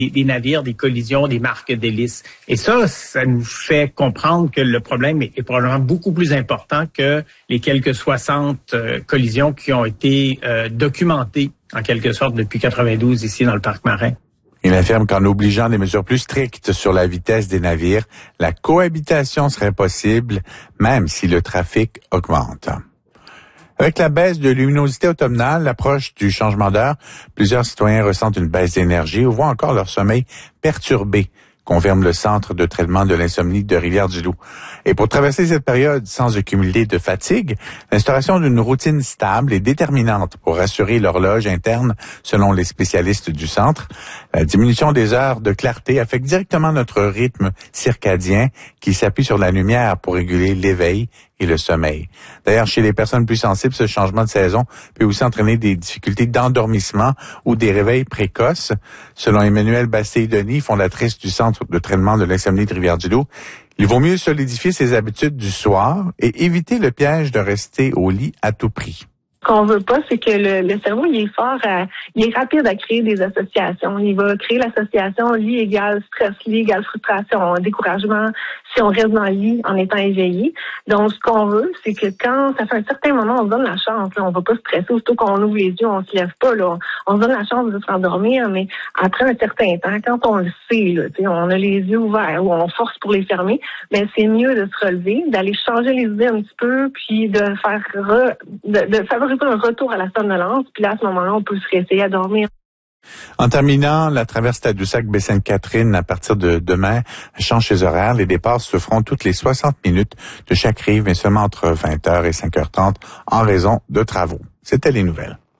des navires, des collisions, des marques d'hélice. Et ça nous fait comprendre que le problème est probablement beaucoup plus important que les quelques 60 collisions qui ont été documentées, en quelque sorte, depuis 92 ici dans le parc marin. Il affirme qu'en obligeant des mesures plus strictes sur la vitesse des navires, la cohabitation serait possible, même si le trafic augmente. Avec la baisse de luminosité automnale, l'approche du changement d'heure, plusieurs citoyens ressentent une baisse d'énergie ou voient encore leur sommeil perturbé, confirme le Centre de traitement de l'insomnie de Rivière-du-Loup. Et pour traverser cette période sans accumuler de fatigue, l'instauration d'une routine stable est déterminante pour assurer l'horloge interne, selon les spécialistes du centre. La diminution des heures de clarté affecte directement notre rythme circadien qui s'appuie sur la lumière pour réguler l'éveil et le sommeil. D'ailleurs, chez les personnes plus sensibles, ce changement de saison peut aussi entraîner des difficultés d'endormissement ou des réveils précoces. Selon Emmanuelle Bastille-Denis, fondatrice du Centre de traitement de l'insomnie de Rivière-du-Loup, il vaut mieux solidifier ses habitudes du soir et éviter le piège de rester au lit à tout prix. Ce qu'on veut pas, c'est que le cerveau, il est fort, il est rapide à créer des associations. Il va créer l'association lit égale stress, lit égale frustration, découragement, si on reste dans le lit en étant éveillé. Donc, ce qu'on veut, c'est que quand ça fait un certain moment, on se donne la chance. Là, on va pas stresser, aussitôt qu'on ouvre les yeux, on se lève pas. Là, on se donne la chance de s'endormir, mais après un certain temps, quand on le sait, là, on a les yeux ouverts ou on force pour les fermer, mais c'est mieux de se relever, d'aller changer les idées un petit peu, puis de faire de favoriser un retour à la somnolence, puis là, à ce moment-là, on peut se réessayer à dormir. En terminant, la traversée Tadoussac-Baie-Sainte-Catherine, à partir de demain, change ses horaires. Les départs se feront toutes les 60 minutes de chaque rive, mais seulement entre 20h et 5h30 en raison de travaux. C'était les nouvelles.